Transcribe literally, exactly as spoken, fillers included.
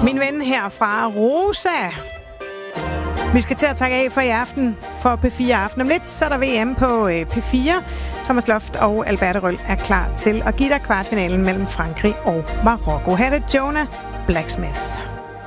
Min ven her fra Rosa. Vi skal til at takke af for i aften for P fire Aften. Om lidt så er der V M på P fire. Thomas Loft og Alberte Røll er klar til at give dig kvartfinalen mellem Frankrig og Marokko. Her er det Jonah Blacksmith.